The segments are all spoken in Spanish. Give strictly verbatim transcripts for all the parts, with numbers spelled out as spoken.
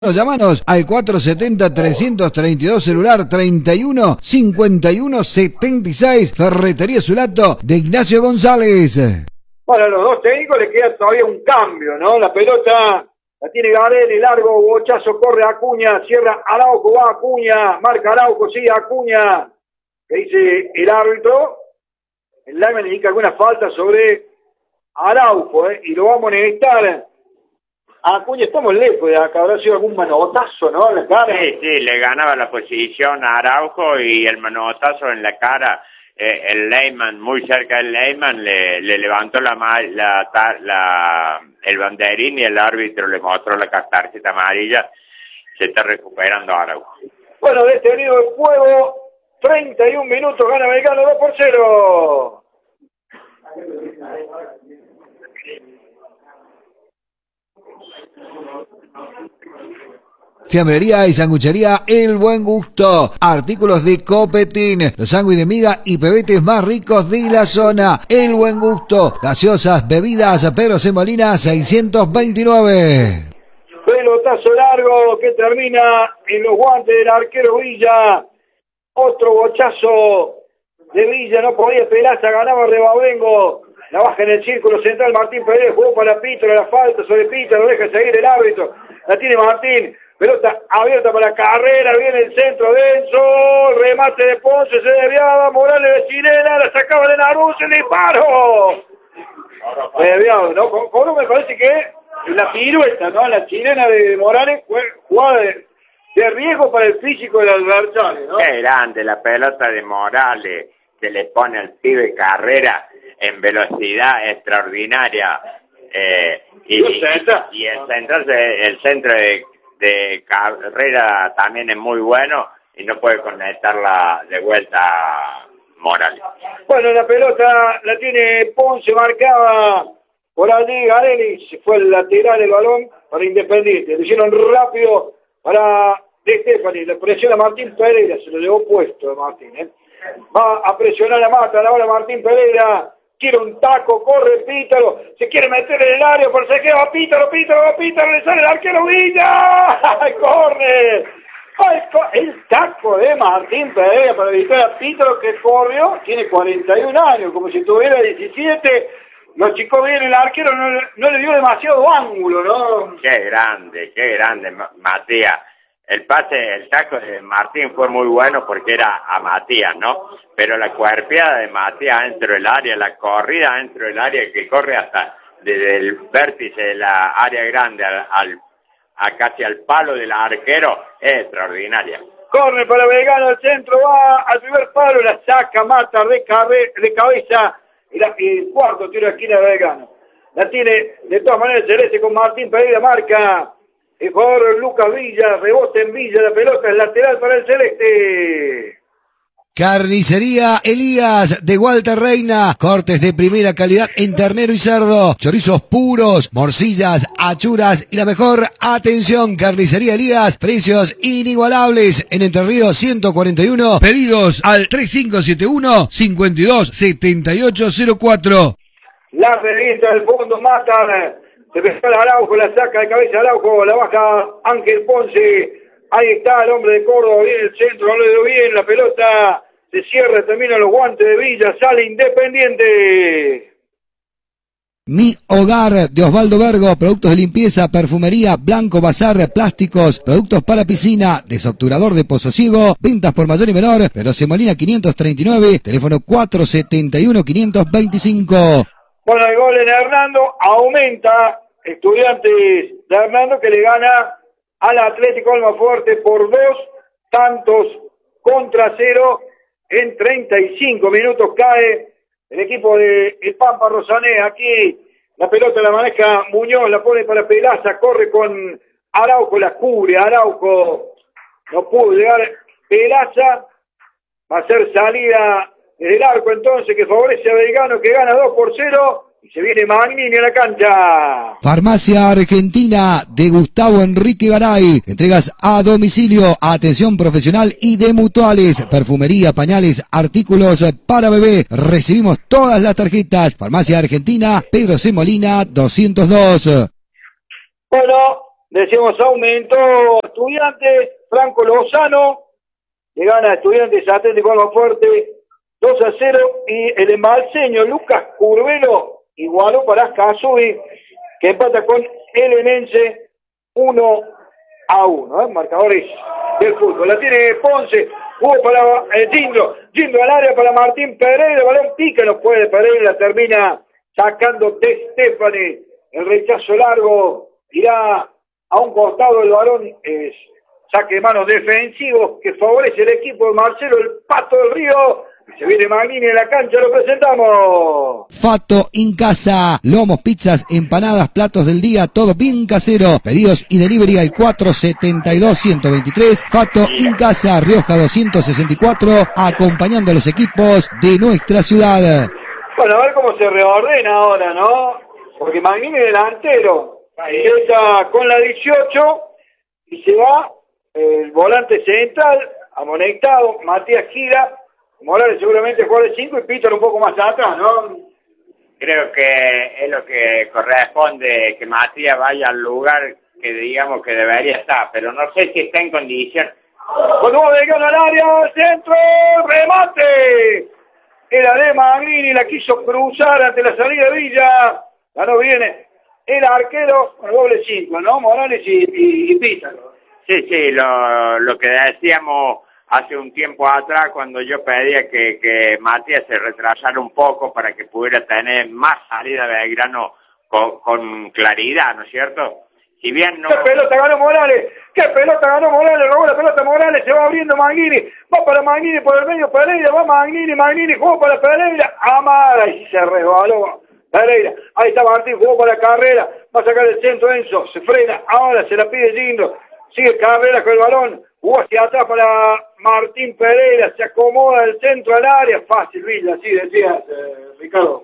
Llámanos al cuatro setenta, trescientos treinta y dos, celular treinta y uno, cincuenta y uno, setenta y seis, Ferretería Zulato de Ignacio González. Bueno, a los dos técnicos les queda todavía un cambio, ¿no? La pelota la tiene Garelli, largo, bochazo, corre Acuña, cierra Araujo, va Acuña, marca Araujo, sigue Acuña. ¿Qué dice el árbitro? El lineman indica alguna falta sobre Araujo, ¿eh? Y lo va a amonestar. Acuña, estamos lejos de acá, habrá sido algún manotazo, ¿no? En la cara. Sí, sí, le ganaba la posición a Araujo y el manotazo en la cara, eh, el Leyman, muy cerca del Leyman, le, le levantó la, la, la el banderín y el árbitro le mostró la tarjeta amarilla. Se está recuperando Araujo. Bueno, detenido el juego, treinta y un minutos, gana Belgrano dos por cero. Fiambrería y sanguchería El Buen Gusto. Artículos de Copetín. Los sándwiches de miga y pebetes más ricos de la zona. El Buen Gusto. Gaseosas, bebidas, Pedro C. Molina seiscientos veintinueve. Pelotazo largo que termina en los guantes del arquero Villa. Otro bochazo de Villa. No podía Pelaza, ganaba Rebabengo. La baja en el círculo central. Martín Pérez jugó para Pítaro. La falta sobre Pítaro. Lo deja seguir el árbitro. La tiene Martín. Pelota abierta para la carrera, viene el centro denso, remate de Ponce, se desviaba, Morales de Chilena, la sacaba de Naruz, el disparo. Desviado, ¿no? Con, con me parece que la pirueta, ¿no? La chilena de Morales fue jugada de, de riesgo para el físico del adversario, ¿no? Qué grande la pelota de Morales, que le pone al pibe carrera en velocidad extraordinaria. Eh, y, y, y el centro, el centro de de carrera también es muy bueno y no puede conectarla de vuelta a Morales. Bueno, la pelota la tiene Ponce, marcaba por allí Garelli, se fue el lateral el balón para Independiente, lo hicieron rápido para De Stefani, le presiona a Martín Pereira, se lo llevó puesto Martín, ¿eh? Va a presionar a Mata, ahora Martín Pereira, quiere un taco, corre Pítaro, se quiere meter en el área, pero se queda Pítaro, Pítaro, Pítaro, le sale el arquero Villa, ¡ay, corre! ¡Ay, co el taco de Martín Pereira para evitar a Pítaro que corrió, tiene cuarenta y un años, como si tuviera diecisiete, los chicos bien, el arquero no, no le dio demasiado ángulo, ¿no? Qué grande, qué grande, Matías. El pase, el taco de Martín fue muy bueno porque era a Matías, ¿no? Pero la cuerpeada de Matías dentro del área, la corrida dentro del área que corre hasta desde el vértice de la área grande al, al a casi al palo del arquero es extraordinaria. Corre para Belgrano, el centro va al primer palo, la saca, Mata de, cabe, de cabeza y, la, y el cuarto tiro de esquina de Belgrano. La tiene de todas maneras Celeste con Martín Pereira, marca el jugador Lucas Villa, rebote en Villa, la pelota es lateral para el Celeste. Carnicería Elías de Walter Reina, cortes de primera calidad en ternero y cerdo, chorizos puros, morcillas, achuras y la mejor atención. Carnicería Elías, precios inigualables en Entre Ríos ciento cuarenta y uno, pedidos al tres cinco siete uno, cinco dos siete ocho cero cuatro. La revista del fondo Mata. Se pesca el Araujo, la saca de cabeza Araujo, la baja Ángel Ponce. Ahí está el hombre de Córdoba, viene el centro, no le dio bien, la pelota se cierra, termina los guantes de Villa, sale Independiente. Mi Hogar de Osvaldo Vergo, productos de limpieza, perfumería, blanco, bazar, plásticos, productos para piscina, desobturador de Pozo Ciego, ventas por mayor y menor, Pedro C. Molina quinientos treinta y nueve, teléfono cuatro setenta y uno, quinientos veinticinco. Bueno, el gol en Hernando aumenta, Estudiantes de Hernando que le gana al Atlético Almafuerte por dos tantos contra cero en treinta y cinco minutos cae el equipo de El Pampa Rosané. Aquí la pelota la maneja Muñoz, la pone para Pelaza, corre con Araujo, la cubre, Araujo no pudo llegar, Pelaza va a ser salida desde el arco entonces que favorece a Belgrano que gana dos por cero. Y se viene Magnini a la cancha. Farmacia Argentina de Gustavo Enrique Garay. Entregas a domicilio, atención profesional y de mutuales. Perfumería, pañales, artículos para bebé. Recibimos todas las tarjetas. Farmacia Argentina, Pedro C. Molina, doscientos dos. Bueno, Decíamos, aumentó Estudiantes, Franco Lozano, le gana a Estudiantes Atlético Almafuerte dos a cero, y el embalseño Lucas Curvelo igualó para Ascasubi, que empata con el Enense uno a uno, ¿eh? Marcadores del fútbol. La tiene Ponce, jugó para eh, Gindro, Gindro al área para Martín Pereira, el balón pica, no puede, Pereira termina sacando de Stefani, el rechazo largo, irá a un costado del balón, es saque de manos defensivos que favorece el equipo de Marcelo el Pato del Río. Se viene Magnini en la cancha, lo presentamos. Fato Incasa, lomos, pizzas, empanadas, platos del día, todo bien casero. Pedidos y delivery al cuatro setenta y dos, ciento veintitrés. Fato Incasa, Rioja doscientos sesenta y cuatro, acompañando a los equipos de nuestra ciudad. Bueno, a ver cómo se reordena ahora, ¿no? Porque Magnini delantero, empieza con la dieciocho y se va el volante central, amonestado, Matías Gira. Morales seguramente juega de cinco y Pítor un poco más atrás, ¿no? Creo que es lo que corresponde, que Matías vaya al lugar que digamos que debería estar, pero no sé si está en condición. Cuando va llegando al área, centro, remate. Era de Magnini, la quiso cruzar ante la salida de Villa. Ya no viene el arquero con el doble cinco, ¿no? Morales y, y, y Pítor. Sí, sí, lo, lo que decíamos hace un tiempo atrás, cuando yo pedía que, que Matías se retrasara un poco para que pudiera tener más salida de Belgrano con, con claridad, ¿no es cierto? Si bien no... ¡Qué pelota ganó Morales! ¡Qué pelota ganó Morales! Robó la pelota Morales, se va abriendo Magnini, va para Magnini por el medio Pereira, va Magnini, Magnini, jugó para Pereira, Amara, y se resbaló Pereira. Ahí está Martín, jugó para Carrera, va a sacar el centro Enzo, se frena, ahora se la pide Gindo, sigue Carrera con el balón, jugó hacia atrás para Martín Pereira, se acomoda del centro al área, fácil, Villa, así decías, eh, Ricardo.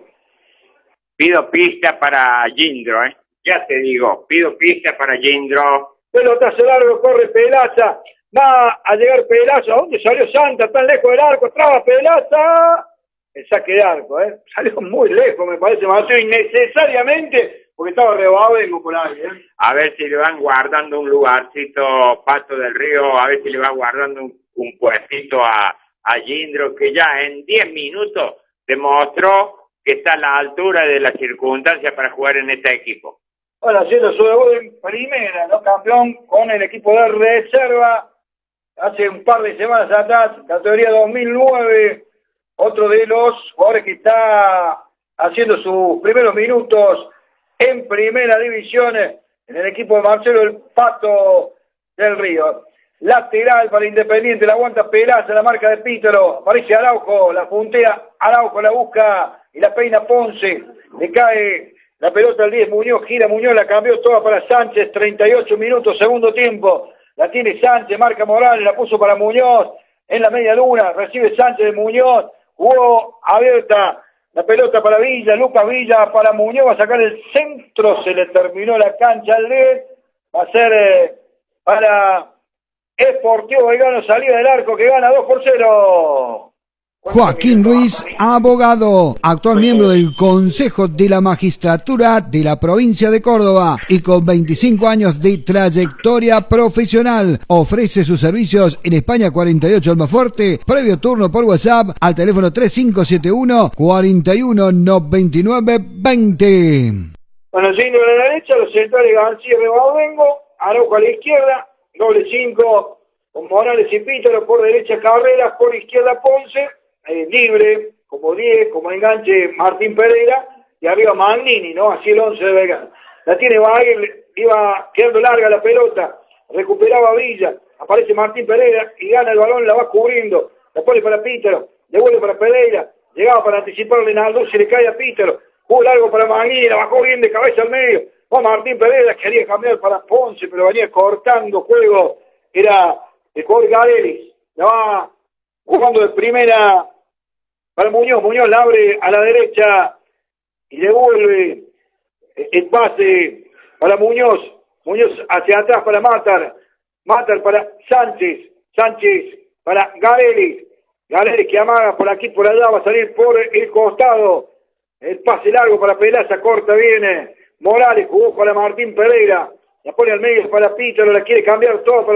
Pido pista para Gindro, ¿eh? Ya te digo, pido pista para Gindro. Pelotazo largo, corre Pelaza, va a llegar Pelaza, ¿a dónde salió Santa? Tan lejos del arco, traba Pelaza, el saque de arco, ¿eh? Salió muy lejos, me parece, Mateo, innecesariamente, porque estaba rebabendo por ahí, ¿eh? A ver si le van guardando un lugarcito, Pato del Río, a ver si le van guardando un, un puestito a, a Gindro, que ya en diez minutos demostró que está a la altura de las circunstancias para jugar en este equipo. Bueno, haciendo su debut en primera, ¿no? Campeón con el equipo de reserva hace un par de semanas atrás, categoría dos mil nueve, otro de los jugadores que está haciendo sus primeros minutos en primera división en el equipo de Marcelo el Pato del Río. Lateral para Independiente, la aguanta Pelaza, la marca de Pítaro, aparece Araujo, la puntea, Araujo la busca y la peina Ponce, le cae la pelota al diez, Muñoz, gira Muñoz, la cambió toda para Sánchez, treinta y ocho minutos, segundo tiempo, la tiene Sánchez, marca Morales, la puso para Muñoz, en la media luna, recibe Sánchez de Muñoz, jugó abierta, la pelota para Villa, Lucas Villa para Muñoz, va a sacar el centro, se le terminó la cancha al led, va a ser eh, para Sportivo Belgrano, salida del arco que gana dos por cero. Joaquín Ruiz, abogado, actual miembro del Consejo de la Magistratura de la provincia de Córdoba y con veinticinco años de trayectoria profesional. Ofrece sus servicios en España cuarenta y ocho Almafuerte, previo turno por WhatsApp al teléfono tres cinco siete uno, cuatro uno, nueve nueve dos cero. Bueno, yendo a la derecha, los centrales García y Rebadengo, Araujo a la izquierda, doble cinco con Morales y Pítaro, por derecha Carreras, por izquierda Ponce, Eh, libre, como diez, como enganche Martín Pereira, y arriba Magnini, ¿no? Así el once de Belgrano. La tiene Baguer, iba quedando larga la pelota, recuperaba Villa, aparece Martín Pereira y gana el balón, la va cubriendo, la pone para Pítaro, devuelve para Pereira, llegaba para anticiparle Naldo, se le cae a Pítaro, jugó largo para Magnini, la bajó bien de cabeza al medio, va Martín Pereira, quería cambiar para Ponce, pero venía cortando juego, era el jugador Garelis, la va jugando de primera para Muñoz, Muñoz la abre a la derecha y devuelve el pase para Muñoz, Muñoz hacia atrás para Matar, Matar para Sánchez, Sánchez para Garelis, Garelis que amaga por aquí, por allá, va a salir por el costado, el pase largo para Pelaza, corta viene Morales, jugó para Martín Pereira, la pone al medio para Pítalo, la quiere cambiar todo para